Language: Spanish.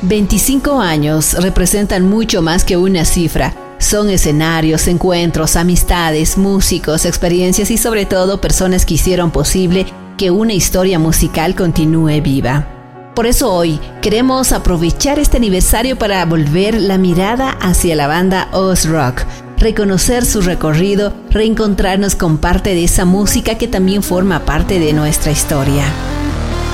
25 años representan mucho más que una cifra. Son escenarios, encuentros, amistades, músicos, experiencias y sobre todo personas que hicieron posible que una historia musical continúe viva. Por eso hoy queremos aprovechar este aniversario para volver la mirada hacia la banda Oz Rock, reconocer su recorrido, reencontrarnos con parte de esa música que también forma parte de nuestra historia.